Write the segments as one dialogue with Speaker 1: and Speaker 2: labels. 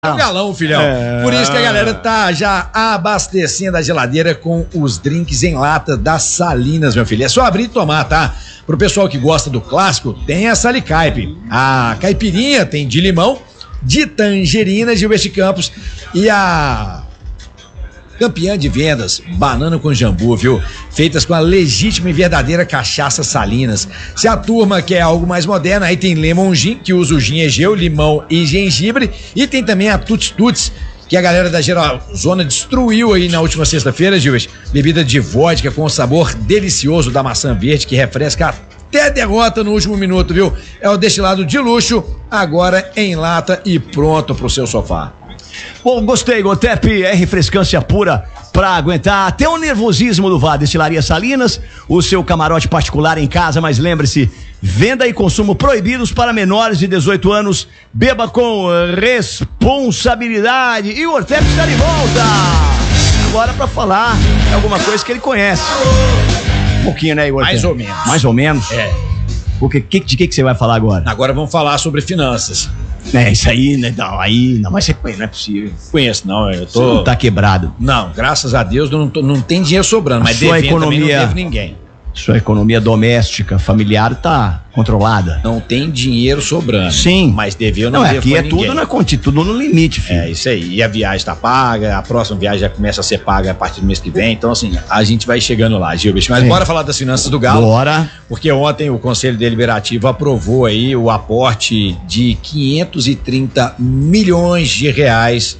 Speaker 1: É um galão, filhão. Por isso que a galera tá já abastecendo a geladeira com os drinks em lata das Salinas, meu filho. É só abrir e tomar, tá? Pro pessoal que gosta do clássico, tem a Salicaipe. A caipirinha tem de limão, de tangerina, Gilberto Campos, e a campeã de vendas, banana com jambu, viu? Feitas com a legítima e verdadeira cachaça Salinas. Se a turma quer algo mais moderno, aí tem Lemon Gin, que usa o gin Egeu, limão e gengibre. E tem também a Tuts Tuts, que a galera da Geral Zona destruiu aí na última sexta-feira, Gilberto. Bebida de vodka com o sabor delicioso da maçã verde, que refresca até derrota no último minuto, viu? É o destilado de luxo, agora em lata e pronto pro seu sofá.
Speaker 2: Bom, gostei, Gotep, é refrescância pura pra aguentar até o nervosismo do VAR. Destilaria Salinas, o seu camarote particular em casa, mas lembre-se, venda e consumo proibidos para menores de 18 anos, beba com responsabilidade. E o Ortep está de volta, agora pra falar alguma coisa que ele conhece. Um pouquinho, né, Ortep?
Speaker 1: Mais ou menos.
Speaker 2: Mais ou menos?
Speaker 1: É.
Speaker 2: De que você vai falar agora?
Speaker 1: Agora vamos falar sobre finanças.
Speaker 2: É, isso aí, né? Não, mas você conhece, não é possível.
Speaker 1: Conheço, não, eu tô...
Speaker 2: Você não tá quebrado.
Speaker 1: Não, graças a Deus não tem dinheiro sobrando, mas
Speaker 2: sua
Speaker 1: devendo também não
Speaker 2: economia...
Speaker 1: devo ninguém.
Speaker 2: Sua economia doméstica, familiar tá controlada.
Speaker 1: Não tem dinheiro sobrando.
Speaker 2: Sim.
Speaker 1: Mas dever eu não devo
Speaker 2: aqui
Speaker 1: pra
Speaker 2: é
Speaker 1: ninguém.
Speaker 2: tudo no limite, filho.
Speaker 1: É isso aí. E a viagem tá paga, a próxima viagem já começa a ser paga a partir do mês que vem. Então, assim, a gente vai chegando lá, Gilberto. Mas bora falar das finanças do Galo.
Speaker 2: Bora.
Speaker 1: Porque ontem o Conselho Deliberativo aprovou aí o aporte de 530 milhões de reais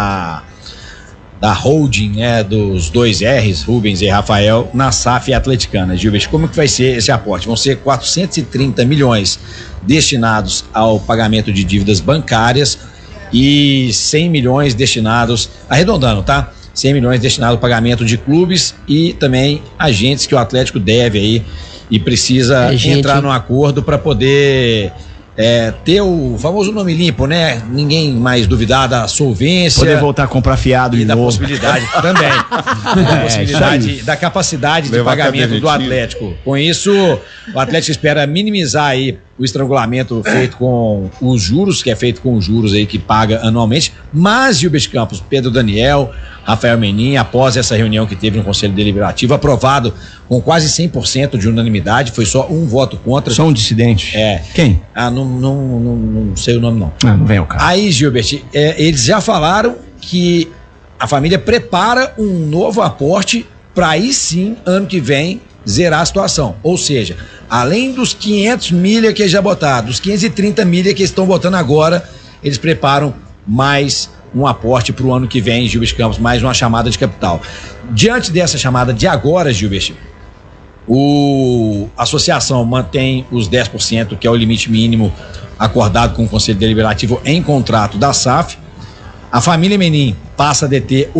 Speaker 1: da holding, né, dos dois R's, Rubens e Rafael, na SAF atleticana. Gilberto, como que vai ser esse aporte? Vão ser 430 milhões destinados ao pagamento de dívidas bancárias e 100 milhões destinados, arredondando, tá? 100 milhões destinados ao pagamento de clubes e também agentes que o Atlético deve aí e precisa entrar num acordo para poder... ter o famoso nome limpo, né? Ninguém mais duvidar da solvência.
Speaker 2: Poder voltar a comprar fiado
Speaker 1: e
Speaker 2: de
Speaker 1: da
Speaker 2: novo.
Speaker 1: Possibilidade também. Da possibilidade, da capacidade de pagamento do Atlético. Com isso, o Atlético espera minimizar aí o estrangulamento feito com os juros, que é feito com os juros aí que paga anualmente. Mas, Gilberto Campos, Pedro Daniel, Rafael Menin, após essa reunião que teve no Conselho Deliberativo, aprovado com quase 100% de unanimidade, foi só um voto contra.
Speaker 2: Só um dissidente. Quem?
Speaker 1: Não sei o nome não.
Speaker 2: Não vem o cara.
Speaker 1: Aí, Gilberto, eles já falaram que a família prepara um novo aporte para aí sim, ano que vem, zerar a situação. Ou seja, além dos 500 milha que eles já botaram, dos 530 milha que eles estão botando agora, eles preparam mais um aporte para o ano que vem, Gilberto Campos, mais uma chamada de capital. Diante dessa chamada de agora, Gilberto, a associação mantém os 10%, que é o limite mínimo acordado com o Conselho Deliberativo em contrato da SAF. A família Menin passa a deter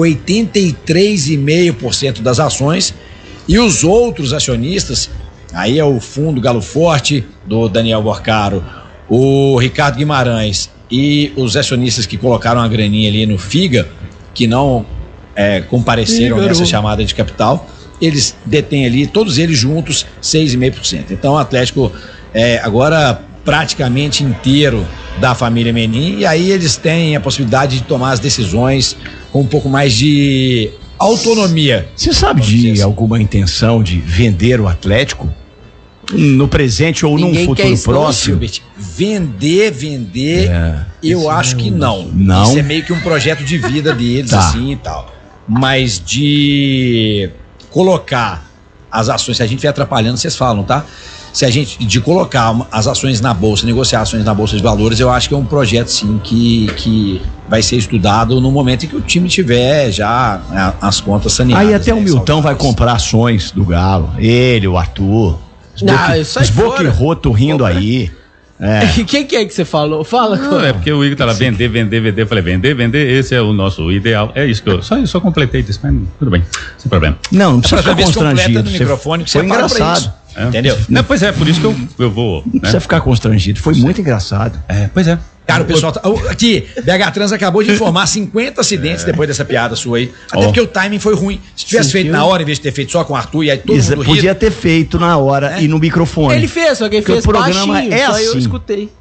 Speaker 1: 83,5% das ações e os outros acionistas, aí é o Fundo Galo Forte, do Daniel Borcaro, o Ricardo Guimarães e os acionistas que colocaram a graninha ali no FIGA, que não compareceram nessa chamada de capital, eles detêm ali, todos eles juntos, 6,5%. Então o Atlético agora praticamente inteiro da família Menin, e aí eles têm a possibilidade de tomar as decisões com um pouco mais de autonomia.
Speaker 2: Você sabe de alguma intenção de vender o Atlético? No presente ou num futuro próximo?
Speaker 1: Vender, eu acho que não. Isso é meio que um projeto de vida deles, assim e tal. Mas de colocar as ações, se a gente vier atrapalhando, vocês falam, tá? De colocar as ações na bolsa, negociações na bolsa de valores, eu acho que é um projeto, sim, que vai ser estudado no momento em que o time tiver já as contas saneadas.
Speaker 2: Aí até o Milton vai comprar ações do Galo. Ele, o Arthur. Os boquirroto rindo aí.
Speaker 3: Quem que é que você falou? Fala.
Speaker 4: Não, é porque o Igor tá lá, vender. Eu falei, vender, esse é o nosso ideal. É isso que eu só completei isso, mas tudo bem, sem problema.
Speaker 2: Não precisa ficar constrangido.
Speaker 1: No microfone, que
Speaker 2: foi engraçado.
Speaker 1: Entendeu?
Speaker 4: Pois é, por isso que eu vou.
Speaker 2: Não precisa ficar constrangido, foi muito engraçado.
Speaker 4: Pois é.
Speaker 1: Cara, o pessoal aqui, BH Trans acabou de informar 50 acidentes depois dessa piada sua aí. Até porque o timing foi ruim. Se tivesse feito na hora, em vez de ter feito só com o Arthur e aí todo mundo
Speaker 2: podia ter feito na hora e no microfone.
Speaker 3: Ele fez, só que ele fez
Speaker 2: o programa
Speaker 3: baixinho,
Speaker 2: é
Speaker 3: só
Speaker 2: assim.
Speaker 3: eu escutei.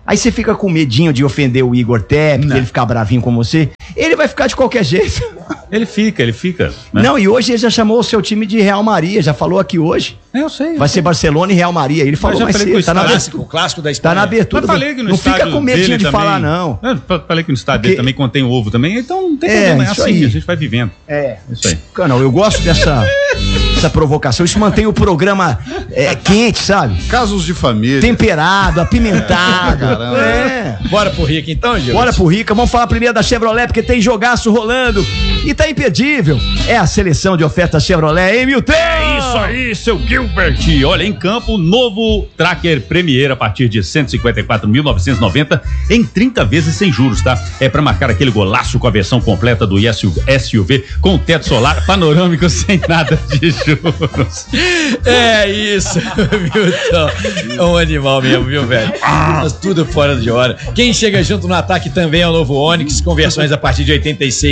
Speaker 2: Aí você fica com medinho de ofender o Igor Tepe, ele ficar bravinho com você. Ele vai ficar de qualquer jeito.
Speaker 4: Ele fica. Né?
Speaker 2: Não, e hoje ele já chamou o seu time de Real Maria, já falou aqui hoje.
Speaker 4: Eu sei.
Speaker 2: Vai ser Barcelona e Real Maria. Ele falou mais cedo, tá
Speaker 1: o clássico da Espanha.
Speaker 2: Tá na abertura.
Speaker 4: Eu falei que no
Speaker 2: não fica com medo de falar, não.
Speaker 4: Eu falei que no estádio dele também contém ovo também, então não tem problema, é assim, a gente vai vivendo.
Speaker 2: Isso aí. Não, eu gosto dessa provocação, isso mantém o programa quente, sabe?
Speaker 5: Casos de família.
Speaker 2: Temperado, apimentado.
Speaker 5: Caramba.
Speaker 1: Bora pro Rica então, Gil?
Speaker 2: Bora pro Rica, vamos falar primeiro da Chevrolet, porque tem jogaço rolando e tá imperdível. É a seleção de ofertas Chevrolet, hein, Milton?
Speaker 4: É isso aí, seu Gilbert. Olha, em campo, novo Tracker Premier a partir de 154.990 em 30 vezes sem juros, tá? É pra marcar aquele golaço com a versão completa do SUV com teto solar panorâmico sem nada de juros.
Speaker 1: É isso, Milton. É um animal mesmo, viu, velho? Tudo fora de hora. Quem chega junto no ataque também é o novo Onix, com versões a partir de R$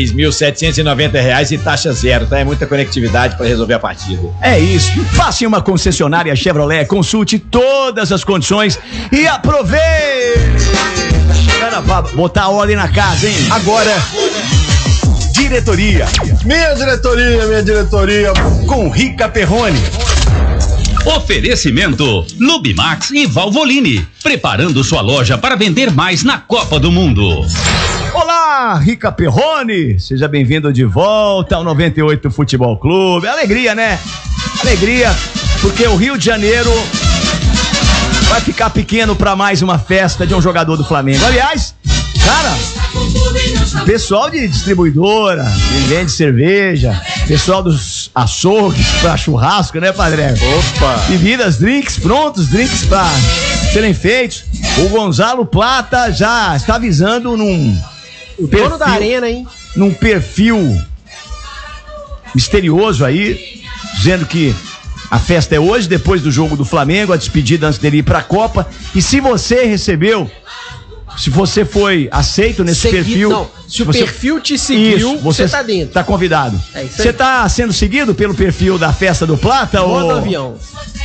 Speaker 1: 86.790 e taxa zero, tá? É muita conectividade pra resolver a partida.
Speaker 2: É isso. Faça em uma concessionária Chevrolet, consulte todas as condições e aproveite! Chegando pra botar a ordem na casa, hein? Agora, diretoria.
Speaker 5: Minha diretoria.
Speaker 2: Com Rica Perrone.
Speaker 6: Oferecimento Lubimax e Valvoline, preparando sua loja para vender mais na Copa do Mundo.
Speaker 2: Olá, Rica Perrone, seja bem-vindo de volta ao 98 Futebol Clube. Alegria, né? Alegria, porque o Rio de Janeiro vai ficar pequeno para mais uma festa de um jogador do Flamengo. Aliás, cara, pessoal de distribuidora, que vende cerveja, pessoal dos açougues pra churrasco, né, Padre?
Speaker 5: Opa!
Speaker 2: Bebidas, drinks prontos, pra serem feitos. O Gonzalo Plata já está avisando num
Speaker 3: o dono da arena, hein?
Speaker 2: Num perfil misterioso aí, dizendo que a festa é hoje, depois do jogo do Flamengo, a despedida antes dele ir pra Copa. E se você recebeu, se você foi aceito nesse perfil... Não,
Speaker 3: se o perfil te seguiu, você tá dentro.
Speaker 2: Tá convidado.
Speaker 3: É isso aí.
Speaker 2: Você tá sendo seguido pelo perfil da Festa do Plata?
Speaker 3: Ou do avião?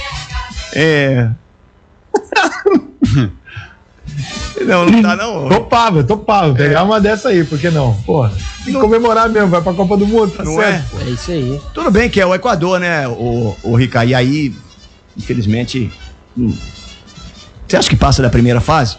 Speaker 2: Não tá não.
Speaker 5: Topava. Pegar uma dessa aí, por que não? Porra, tem que comemorar mesmo, vai pra Copa do Mundo, tá
Speaker 2: não
Speaker 5: certo?
Speaker 3: É isso aí.
Speaker 2: Tudo bem que é o Equador, né, o Rica, e aí, infelizmente, você acha que passa da primeira fase?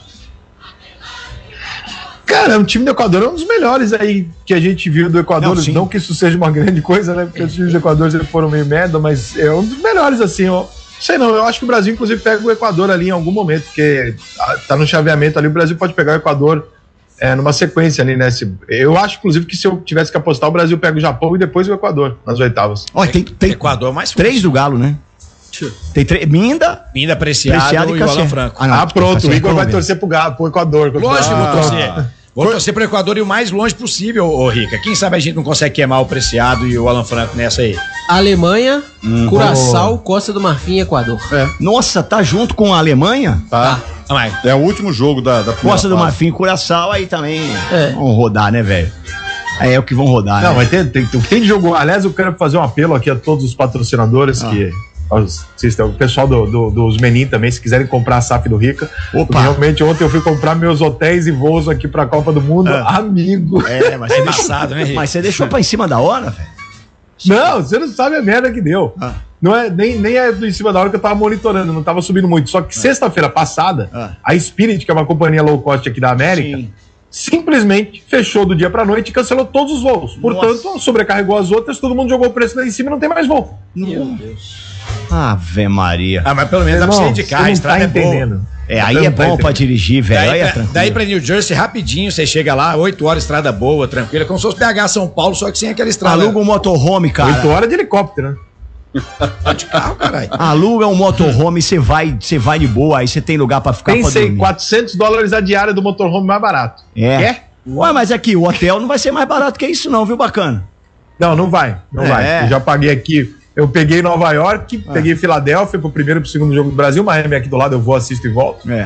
Speaker 5: Cara, o time do Equador é um dos melhores aí que a gente viu do Equador. Não que isso seja uma grande coisa, né? Porque os times do Equador foram meio merda, mas é um dos melhores, assim, ó. Sei não, eu acho que o Brasil, inclusive, pega o Equador ali em algum momento, porque tá no chaveamento ali, o Brasil pode pegar o Equador numa sequência ali, né? Eu acho, inclusive, que se eu tivesse que apostar, o Brasil pega o Japão e depois o Equador, nas oitavas.
Speaker 2: Olha, tem
Speaker 1: Equador mais
Speaker 2: três do Galo, né? Tem Minda,
Speaker 1: Preciado e o Alan Franco.
Speaker 5: Pronto, o Igor vai torcer pro Equador.
Speaker 1: Lógico, vou torcer. Vou torcer pro Equador e o mais longe possível, ô Rica. Quem sabe a gente não consegue queimar o Preciado e o Alan Franco nessa aí.
Speaker 3: Alemanha, Curaçao, Costa do Marfim e Equador.
Speaker 2: Nossa, tá junto com a Alemanha?
Speaker 5: Tá. É o último jogo da
Speaker 2: Costa do Marfim e Curaçao aí também vão rodar, né, velho? É o que vão rodar,
Speaker 5: não, né? Mas tem de jogo. Aliás, eu quero fazer um apelo aqui a todos os patrocinadores que... O pessoal dos Menin também, se quiserem comprar a SAF do Rica. Opa. Realmente, ontem eu fui comprar meus hotéis e voos aqui pra Copa do Mundo. Amigo.
Speaker 1: Mas é embaçado, né, Rica?
Speaker 2: Mas você deixou pra em cima da hora, velho?
Speaker 5: Não, você não sabe a merda que deu. Não é, nem é do em cima da hora que eu tava monitorando, não tava subindo muito. Só que sexta-feira passada, a Spirit, que é uma companhia low cost aqui da América, simplesmente fechou do dia pra noite e cancelou todos os voos. Portanto, sobrecarregou as outras, todo mundo jogou o preço lá em cima e não tem mais voo.
Speaker 2: Meu Deus. Ave Maria.
Speaker 1: Mas pelo menos dá pra sair de carro, a estrada é boa.
Speaker 2: Aí é bom pra dirigir, velho.
Speaker 1: Daí pra New Jersey, rapidinho, você chega lá, 8 horas, estrada boa, tranquila, como se fosse PH São Paulo, só que sem aquela estrada.
Speaker 2: Aluga um motorhome, cara.
Speaker 5: 8 horas de helicóptero, né?
Speaker 1: Tá de carro, caralho.
Speaker 2: Aluga um motorhome, você vai de boa, aí você tem lugar pra ficar.
Speaker 5: Pensei, $400 a diária do motorhome mais barato.
Speaker 2: Quer? Ué, mas aqui, o hotel não vai ser mais barato que isso não, viu, bacana?
Speaker 5: Não vai. Eu já paguei aqui. Eu peguei Nova York, peguei Filadélfia pro primeiro e pro segundo jogo do Brasil, Miami aqui do lado, eu vou, assisto e volto.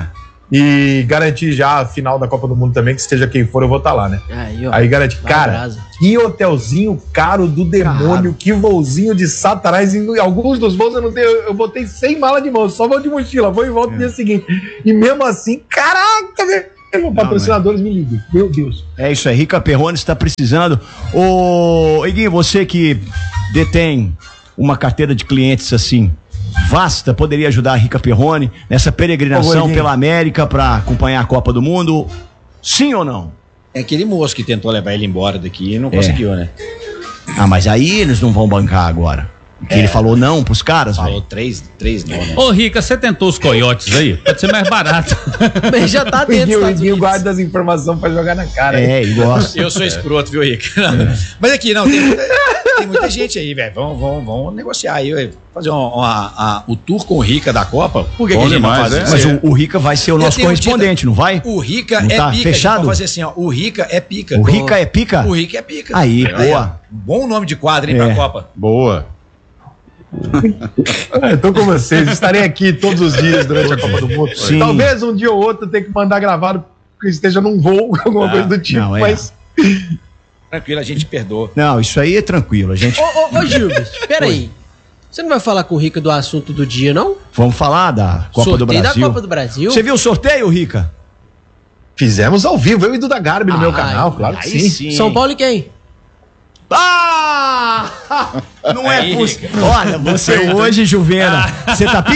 Speaker 5: E garantir já a final da Copa do Mundo também, que seja quem for, eu vou estar lá, né? Aí garante. Cara, que hotelzinho caro do demônio, que voozinho de satanás. Em alguns dos voos eu botei 100 malas de mão, só vou de mochila, vou e volto no dia seguinte. E mesmo assim, caraca, velho. Patrocinadores me ligam, meu Deus.
Speaker 2: É isso aí, Rica Perrone está precisando. Ô, Iguinho, você que detém uma carteira de clientes assim vasta, poderia ajudar a Rica Perrone nessa peregrinação pela América para acompanhar a Copa do Mundo? Sim ou não?
Speaker 1: É aquele moço que tentou levar ele embora daqui e não conseguiu, né?
Speaker 2: Ah, mas aí eles não vão bancar agora. Porque ele falou não pros caras, velho.
Speaker 1: Falou três não, né?
Speaker 4: Ô, Rica, você tentou os coiotes aí? Pode ser mais barato.
Speaker 3: Mas já tá dentro
Speaker 5: O Iguinho guarda as informações pra jogar na cara.
Speaker 2: Ele gosta.
Speaker 1: Eu sou escroto, viu, Rica? Mas aqui, não, tem muita gente aí, velho. Vamos negociar aí, fazer o tour com o Rica da Copa. Por que a gente
Speaker 4: demais,
Speaker 1: não faz isso?
Speaker 2: Mas o Rica vai ser o nosso correspondente, não vai?
Speaker 1: O Rica
Speaker 2: não tá
Speaker 1: pica.
Speaker 2: Fechado?
Speaker 1: Vamos fazer assim, ó. O Rica é pica.
Speaker 2: O Rica é pica?
Speaker 1: O Rica é pica.
Speaker 2: Aí, boa.
Speaker 1: Bom nome de quadro, hein, pra Copa.
Speaker 4: Boa.
Speaker 5: Eu tô com vocês, estarei aqui todos os dias durante a Copa do Mundo.
Speaker 2: Sim.
Speaker 5: Talvez um dia ou outro eu tenha que mandar gravado que esteja num voo, alguma coisa do tipo, mas...
Speaker 1: Tranquilo, a gente perdoa.
Speaker 2: Não, isso aí é tranquilo, a gente...
Speaker 3: Ô Gilbert, peraí. Você não vai falar com o Rica do assunto do dia, não?
Speaker 2: Vamos falar da Copa do Brasil.
Speaker 3: da Copa do Brasil.
Speaker 2: Você viu o sorteio, Rica?
Speaker 5: Fizemos ao vivo, eu e Duda Garbi no meu canal, claro que sim.
Speaker 3: São Paulo e quem?
Speaker 2: Não é possível. Olha, você hoje, Juvena, você tá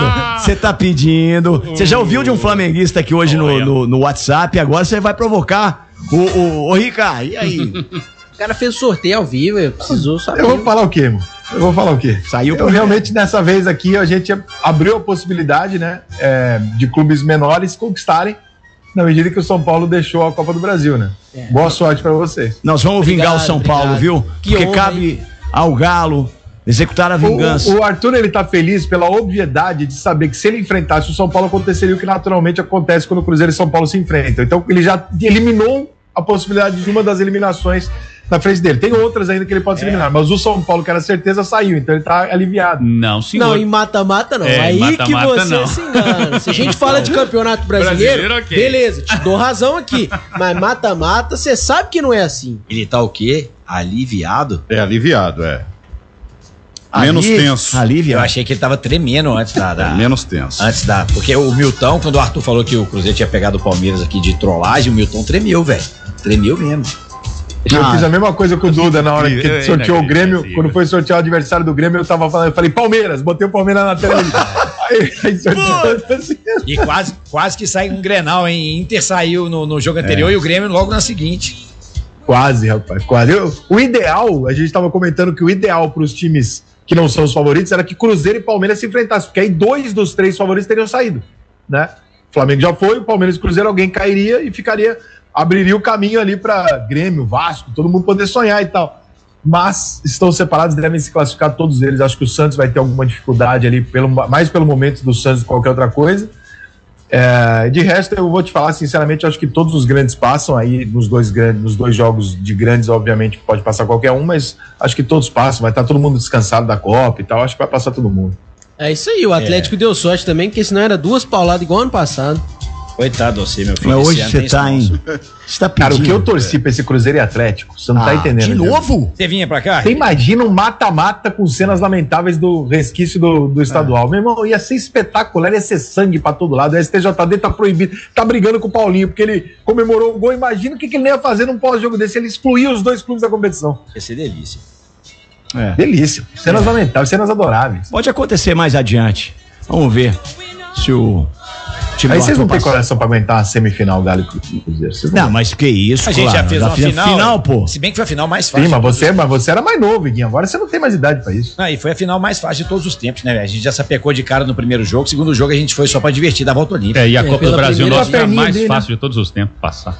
Speaker 2: pedindo. Você já ouviu de um flamenguista aqui hoje no WhatsApp, agora você vai provocar o Rica, e aí?
Speaker 3: O cara fez o sorteio ao vivo, eu precisou saber.
Speaker 5: Eu vou falar o quê, irmão?
Speaker 2: Saiu
Speaker 5: eu realmente, dessa vez aqui, a gente abriu a possibilidade, né, de clubes menores conquistarem, na medida que o São Paulo deixou a Copa do Brasil, né? Boa sorte pra vocês.
Speaker 2: Nós vamos vingar o São Paulo, viu? Porque cabe ao Galo executar a vingança.
Speaker 5: O Arthur, ele tá feliz pela obviedade de saber que se ele enfrentasse o São Paulo, aconteceria o que naturalmente acontece quando o Cruzeiro e São Paulo se enfrentam. Então, ele já eliminou a possibilidade de uma das eliminações na frente dele. Tem outras ainda que ele pode se eliminar, mas o São Paulo, que era certeza, saiu, então ele tá aliviado.
Speaker 4: Não, senhor.
Speaker 3: Não, em mata-mata não. Aí
Speaker 4: mata-mata,
Speaker 3: que você
Speaker 4: não.
Speaker 3: se engana. Se a gente fala de campeonato brasileiro,
Speaker 4: okay.
Speaker 3: Beleza, te dou razão aqui. Mas mata-mata, você sabe que não é assim.
Speaker 1: Ele tá o quê? Aliviado?
Speaker 7: É aliviado, menos tenso.
Speaker 1: Eu achei que ele tava tremendo antes
Speaker 7: menos tenso.
Speaker 1: Porque o Milton, quando o Arthur falou que o Cruzeiro tinha pegado o Palmeiras aqui de trollagem, o Milton tremeu, velho. Tremeu mesmo.
Speaker 5: Eu fiz a mesma coisa com o Duda na hora que sorteou o Grêmio. Quando foi sortear o adversário do Grêmio, eu falei Palmeiras, botei o Palmeiras na tela. aí sorteou assim.
Speaker 1: E quase que sai um Grenal, hein? Inter saiu no jogo anterior e o Grêmio logo na seguinte.
Speaker 5: Quase, rapaz, quase. O ideal, a gente estava comentando que o ideal para os times que não são os favoritos era que Cruzeiro e Palmeiras se enfrentassem, porque aí 2 dos 3 favoritos teriam saído, né? O Flamengo já foi, o Palmeiras e o Cruzeiro, alguém cairia e abriria o caminho ali para Grêmio, Vasco, todo mundo poder sonhar e tal. Mas estão separados, devem se classificar todos eles. Acho que o Santos vai ter alguma dificuldade ali, mais pelo momento do Santos do que qualquer outra coisa. De resto, eu vou te falar sinceramente, acho que todos os grandes passam aí nos dois jogos de grandes, obviamente pode passar qualquer um, mas acho que todos passam, vai estar todo mundo descansado da Copa e tal, acho que vai passar todo mundo.
Speaker 3: É isso aí, o Atlético deu sorte também, porque senão era 2 pauladas igual ano passado.
Speaker 1: Coitado você, meu filho.
Speaker 2: Mas hoje você tá em... Você tá pedindo,
Speaker 5: cara, o que eu torci pra esse Cruzeiro e Atlético, você não tá entendendo.
Speaker 2: De novo?
Speaker 1: Você vinha pra cá?
Speaker 5: Você imagina um mata-mata com cenas lamentáveis do resquício do estadual. Meu irmão, ia ser espetacular, ia ser sangue pra todo lado. O STJD tá proibido, tá brigando com o Paulinho, porque ele comemorou o gol. Imagina o que ele não ia fazer num pós-jogo desse, ele excluía os 2 clubes da competição.
Speaker 1: Ia ser delícia.
Speaker 5: Delícia. Cenas lamentáveis, cenas adoráveis.
Speaker 2: Pode acontecer mais adiante. Vamos ver se o...
Speaker 5: Aí vocês não têm coração pra aguentar a semifinal Galo e Cruzeiro.
Speaker 2: Não, mas que isso,
Speaker 1: a gente já fez uma
Speaker 2: final, pô.
Speaker 1: Se bem que foi a final mais fácil.
Speaker 5: Sim, mas você era mais novo, Guinho. Agora você não tem mais idade pra isso.
Speaker 1: E foi a final mais fácil de todos os tempos, né? A gente já sapecou de cara no primeiro jogo. Segundo jogo a gente foi só pra divertir da volta olímpica.
Speaker 4: E a Copa do Brasil nossa é a mais fácil de todos os tempos passar.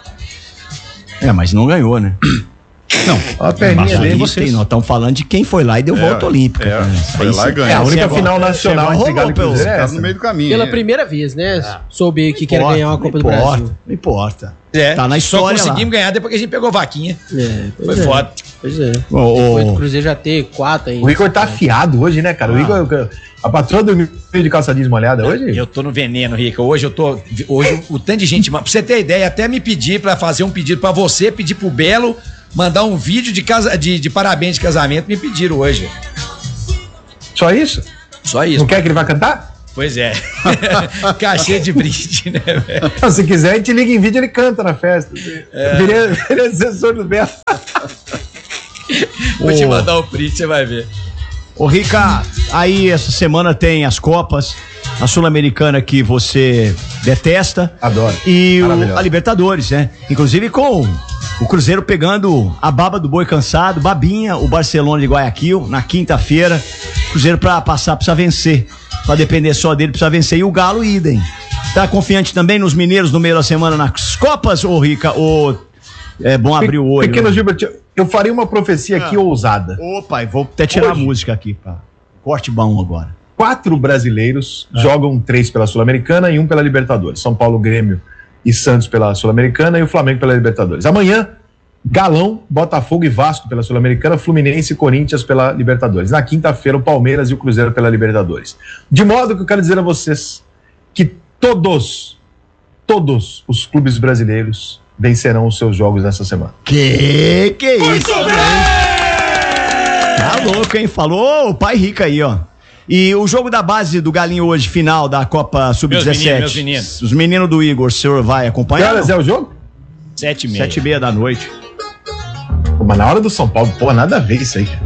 Speaker 2: Mas não ganhou, né?
Speaker 5: Não, a perninha dele.
Speaker 2: Nós estamos falando de quem foi lá e deu volta olímpica.
Speaker 7: Foi lá e ganhou.
Speaker 5: A única final nacional entre Galo e Cruzeiro
Speaker 7: tá no meio do caminho.
Speaker 3: Pela primeira vez, né? Soube que quer ganhar uma Copa do Brasil.
Speaker 2: Não importa.
Speaker 1: Tá
Speaker 2: na história.
Speaker 1: Só conseguimos ganhar depois que a gente pegou vaquinha. Foi foda.
Speaker 3: Pois é. Depois do Cruzeiro já ter 4 aí.
Speaker 5: O Igor tá afiado hoje, né, cara? O Igor, a patroa dormiu de calça jeans molhada hoje?
Speaker 1: Eu tô no veneno, Rica. Hoje o tanto de gente... Pra você ter ideia, até me pedir pra fazer um pedido pra você, pedir pro Belo, mandar um vídeo de parabéns de casamento, me pediram hoje.
Speaker 5: Só isso?
Speaker 1: Só isso.
Speaker 5: Não quer que ele vá cantar?
Speaker 1: Pois é. Cachê de brinde, né, velho?
Speaker 5: Se quiser, a gente liga em vídeo e ele canta na festa. Virei assessor do Belo.
Speaker 1: Vou te mandar o print, você vai ver.
Speaker 2: Ô, Rica, aí essa semana tem as Copas, a Sul-Americana que você detesta.
Speaker 5: Adoro.
Speaker 2: E a Libertadores, né? Inclusive com o Cruzeiro pegando a baba do boi cansado, babinha, o Barcelona de Guayaquil, na quinta-feira. Cruzeiro pra passar precisa vencer. Pra depender só dele precisa vencer. E o Galo, idem. Tá confiante também nos mineiros no meio da semana nas Copas, ô Rica? Ou é bom abrir o olho?
Speaker 5: Pequeno Gilbert, eu faria uma profecia aqui ousada.
Speaker 2: Opa, vou até tirar a música aqui, pá. Corte bom agora.
Speaker 5: 4 brasileiros jogam 3 pela Sul-Americana e 1 pela Libertadores. São Paulo, Grêmio e Santos pela Sul-Americana e o Flamengo pela Libertadores. Amanhã, Galão, Botafogo e Vasco pela Sul-Americana, Fluminense e Corinthians pela Libertadores. Na quinta-feira, o Palmeiras e o Cruzeiro pela Libertadores. De modo que eu quero dizer a vocês que todos os clubes brasileiros vencerão os seus jogos nessa semana.
Speaker 2: Que isso? Tá louco, hein? Falou o pai Rica aí, ó. E o jogo da base do Galinho hoje, final da Copa Sub-17.
Speaker 1: Meus meninos.
Speaker 2: Os meninos do Igor, o senhor vai acompanhar?
Speaker 5: Que horas é o jogo?
Speaker 1: 7h30.
Speaker 2: 7h30 da noite.
Speaker 5: Pô, mas na hora do São Paulo, pô, nada a ver isso aí.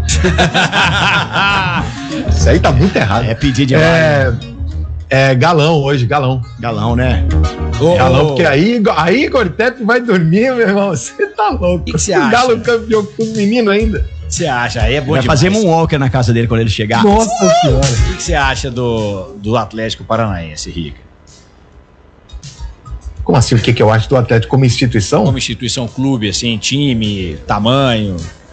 Speaker 5: Isso aí tá muito errado.
Speaker 2: É pedir demais.
Speaker 5: É Galão hoje, Galão.
Speaker 2: Galão, né?
Speaker 5: Galão, porque aí Cortep vai dormir, meu irmão. Você tá louco.
Speaker 1: Que você
Speaker 5: o
Speaker 1: acha?
Speaker 5: Galo campeão com o menino ainda.
Speaker 1: O que você acha? Aí é bom
Speaker 2: Vai
Speaker 1: demais.
Speaker 2: fazer moonwalker na casa dele quando ele chegar.
Speaker 5: Nossa senhora.
Speaker 1: O que você acha do Atlético Paranaense, Rica?
Speaker 5: Como assim? O que eu acho do Atlético como instituição?
Speaker 1: Como instituição, clube, assim, time, tamanho.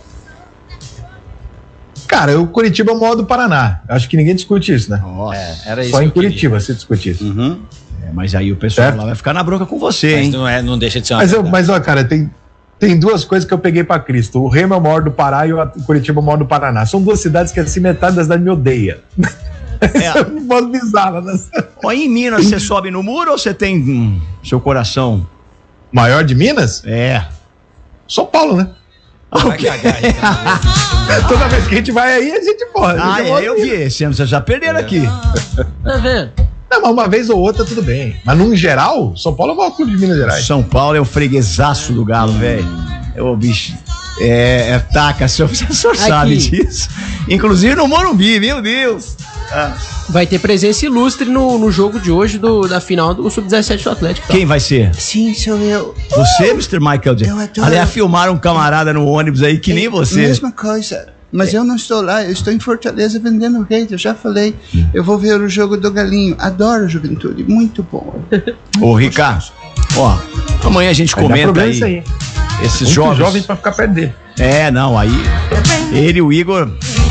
Speaker 5: Cara, o Curitiba é o maior do Paraná. Acho que ninguém discute isso, né?
Speaker 2: Nossa.
Speaker 1: Era isso
Speaker 5: Só
Speaker 1: que
Speaker 5: em
Speaker 1: eu queria.
Speaker 5: Curitiba se discute isso.
Speaker 7: Uhum.
Speaker 2: Mas aí o pessoal
Speaker 5: Certo.
Speaker 2: lá vai ficar na bronca com você,
Speaker 1: Mas
Speaker 2: hein?
Speaker 1: não deixa de ser uma
Speaker 5: Mas ó, cara, tem 2 coisas que eu peguei pra Cristo. O Remo é o maior do Pará e o Curitiba é o maior do Paraná. São 2 cidades que assim metade da cidade me odeia.
Speaker 2: É.
Speaker 5: Eu não posso bizarra, né?
Speaker 2: Ó, em Minas, você sobe no muro ou você tem seu coração?
Speaker 5: Maior de Minas?
Speaker 2: É.
Speaker 5: São Paulo, né?
Speaker 1: Vai cagar, Rica.
Speaker 5: Toda vez que a gente vai aí, a gente morre.
Speaker 2: Ah, eu vi. Esse ano vocês já perderam aqui.
Speaker 3: Tá vendo?
Speaker 5: Não, mas uma vez ou outra tudo bem. Mas no geral, São Paulo é o maior clube de Minas Gerais.
Speaker 2: São Paulo é o freguesaço do Galo, velho. Ô, bicho. Taca, o senhor sabe disso. Inclusive no Morumbi, meu Deus.
Speaker 3: Vai ter presença ilustre no jogo de hoje da final do Sub-17 do Atlético. Tá?
Speaker 2: Quem vai ser?
Speaker 8: Sim, sou eu.
Speaker 2: Você, Mr. Michael J.
Speaker 8: Eu adoro.
Speaker 2: Aliás, filmaram um camarada no ônibus aí que nem você.
Speaker 8: Mesma coisa. Mas eu não estou lá, eu estou em Fortaleza vendendo rede. Eu já falei, eu vou ver o jogo do Galinho. Adoro Juventude, muito bom.
Speaker 2: Ô, Ricardo, ó, amanhã a gente comenta aí,
Speaker 5: isso aí.
Speaker 2: esses
Speaker 5: Muito
Speaker 2: jogos.
Speaker 5: jovens pra ficar perto dele.
Speaker 2: Não, aí ele e o Igor,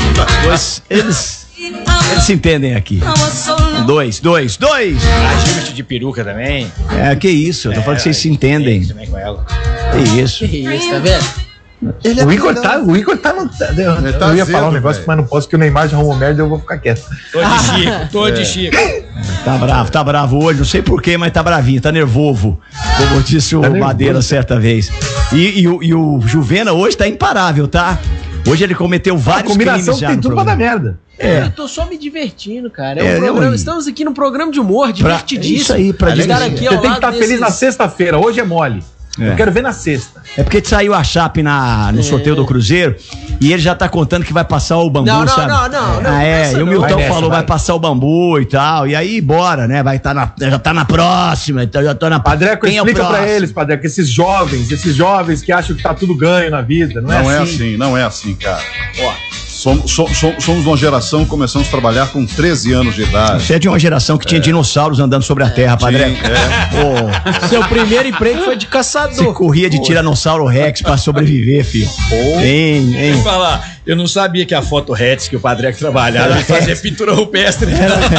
Speaker 2: eles se entendem aqui. 2.
Speaker 1: A Gilbert de peruca também.
Speaker 2: Que isso, eu tô falando que vocês se entendem.
Speaker 1: Também com ela.
Speaker 2: Que isso.
Speaker 3: Que isso, tá vendo?
Speaker 8: Ele
Speaker 5: O Igor tá no.
Speaker 7: Ele tá
Speaker 5: Eu ia falar um
Speaker 7: azedo,
Speaker 5: negócio,
Speaker 7: velho.
Speaker 5: mas não posso, que o Neymar já arrumou merda e eu vou ficar quieto.
Speaker 1: Tô de Chico.
Speaker 2: Tá bravo hoje, não sei porquê, mas tá bravinho, tá nervoso. Como disse o Madeira certa vez. E o Juvena hoje tá imparável, tá? Hoje ele cometeu
Speaker 5: A
Speaker 2: vários
Speaker 5: combinação
Speaker 2: crimes já
Speaker 5: tem
Speaker 2: no
Speaker 5: tudo pra dar
Speaker 2: programa.
Speaker 5: merda.
Speaker 3: Eu tô só me divertindo, cara.
Speaker 2: eu-
Speaker 3: Estamos aqui num programa de humor, divertidíssimo.
Speaker 2: isso aí, pra
Speaker 3: Estar
Speaker 2: divertir.
Speaker 3: aqui ao
Speaker 5: Você tem que
Speaker 3: lado
Speaker 5: estar feliz na
Speaker 3: desses-
Speaker 5: sexta-feira. Hoje é mole. Eu quero ver na sexta.
Speaker 2: É porque saiu a chape no sorteio do Cruzeiro e ele já tá contando que vai passar o bambu,
Speaker 3: Não,
Speaker 2: sabe?
Speaker 3: não,
Speaker 2: E o Milton
Speaker 5: Vai nessa,
Speaker 2: falou
Speaker 5: vai.
Speaker 2: vai passar o bambu e tal. E aí, bora, né? Já tá na próxima, então já tô na
Speaker 5: Padreco,
Speaker 2: Quem é o
Speaker 5: explica pra
Speaker 2: próximo?
Speaker 5: eles, Padreco, esses jovens que acham que tá tudo ganho na vida. Não é assim.
Speaker 7: Não é assim, cara. Ó, somos uma geração que começamos a trabalhar com 13 anos de idade.
Speaker 2: Você é de uma geração que tinha dinossauros andando sobre a terra, Padre.
Speaker 3: Seu primeiro emprego foi de
Speaker 2: Você
Speaker 3: caçador.
Speaker 2: corria de Tiranossauro Rex pra sobreviver, filho. Hein?
Speaker 1: Deixa eu falar, eu não sabia que a foto Rex que o Padreco trabalhava era fazer pintura rupestre.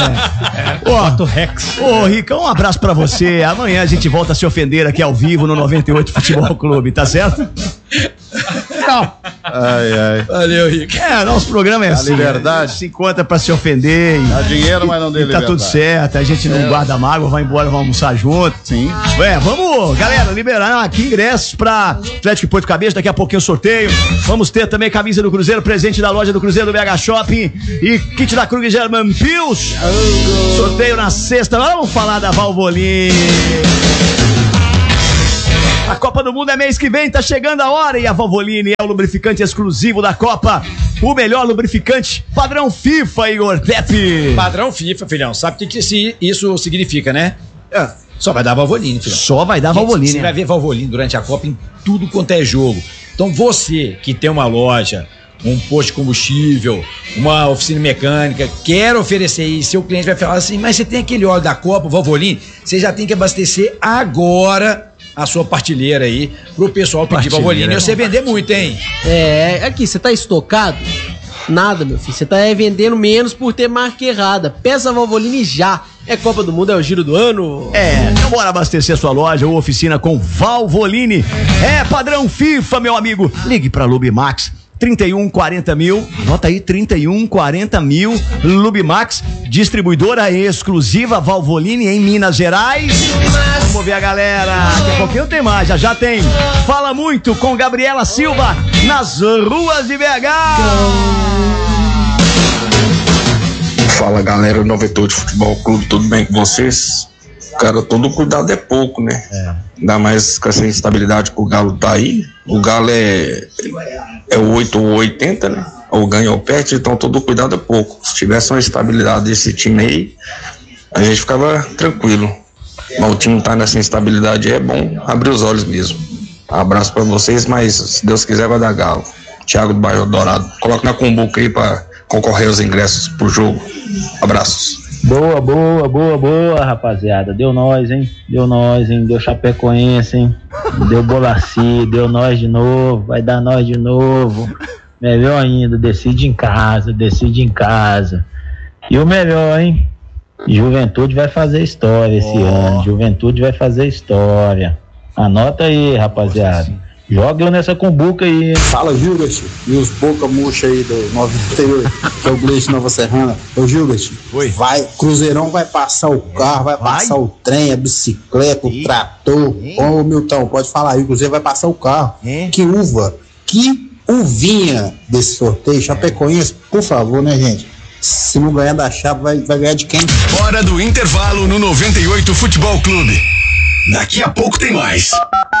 Speaker 2: Foto Rex. Ô, Rica, um abraço pra você. Amanhã a gente volta a se ofender aqui ao vivo no 98 Futebol Clube, tá certo?
Speaker 1: Tchau.
Speaker 7: Ai.
Speaker 1: Valeu, Rick.
Speaker 2: Nosso programa é assim.
Speaker 7: Liberdade.
Speaker 2: Se encontra pra se ofender.
Speaker 7: Dá dinheiro, mas não dê
Speaker 2: Tá tudo certo. A gente não guarda mágoa, vai embora, vamos almoçar junto.
Speaker 7: Sim.
Speaker 2: Vamos, galera, liberar aqui ingressos pra Atlético e Porto Cabeça. Daqui a pouquinho o sorteio. Vamos ter também camisa do Cruzeiro, presente da loja do Cruzeiro do BH Shopping e kit da Krug German Pills. Sorteio na sexta. Vamos falar da Valvoline. A Copa do Mundo é mês que vem, tá chegando a hora e a Valvoline é o lubrificante exclusivo da Copa. O melhor lubrificante padrão FIFA, Igor Tepe.
Speaker 1: Padrão FIFA, filhão. Sabe o que isso significa, né? Só vai dar Valvoline, filhão.
Speaker 2: Só vai dar Valvoline.
Speaker 1: Você vai ver Valvoline durante a Copa em tudo quanto é jogo. Então você que tem uma loja, um posto de combustível, uma oficina mecânica, quer oferecer isso, seu cliente vai falar assim, mas você tem aquele óleo da Copa, Valvoline, você já tem que abastecer agora a sua partilheira aí pro pessoal pedir Valvoline e você vender muito, hein?
Speaker 3: Aqui, você tá estocado? Nada, meu filho, você tá vendendo menos por ter marca errada. Peça a Valvoline já. É Copa do Mundo, é o giro do ano.
Speaker 2: Então bora abastecer sua loja ou oficina com Valvoline. É padrão FIFA, meu amigo. Ligue pra Lubimax 3140 mil, anota aí, 3140 mil, Lubimax, distribuidora exclusiva Valvoline em Minas Gerais. Vamos ver a galera, daqui a pouquinho tem mais, já tem Fala Muito com Gabriela Silva nas ruas de BH.
Speaker 9: Fala galera, 98 Futebol Clube, tudo bem com vocês? Cara, todo cuidado é pouco, né? Ainda mais com essa instabilidade que o Galo tá aí. O Galo é 8 ou 80, né? Ou ganha ou perde, então todo cuidado é pouco. Se tivesse uma estabilidade desse time aí, a gente ficava tranquilo. Mas o time tá nessa instabilidade, é bom abrir os olhos mesmo. Abraço pra vocês, mas se Deus quiser vai dar Galo. Thiago do Bairro Dourado. Coloca na cumbuca aí pra concorrer aos ingressos pro jogo. Abraços.
Speaker 10: Boa, rapaziada. Deu nós, hein? Deu Chapecoense, hein? Deu Bolaci, deu nós de novo. Vai dar nós de novo. Melhor ainda, decide em casa. E o melhor, hein? Juventude vai fazer história esse ano. Juventude vai fazer história. Anota aí, rapaziada. Joga eu nessa cumbuca aí.
Speaker 11: Fala, Gilbert. E os boca murcha aí do 98, que é o Gleice Nova Serrana. Ô, Gilbert, Cruzeirão vai passar o carro, vai passar o trem, a bicicleta, o trator. Ô, Milton, pode falar aí, o Cruzeiro vai passar o carro. Que uvinha desse sorteio. Chapecoense, por favor, né, gente? Se não ganhar da chapa, vai ganhar de quem?
Speaker 12: Hora do intervalo no 98 Futebol Clube. Daqui a pouco tem mais.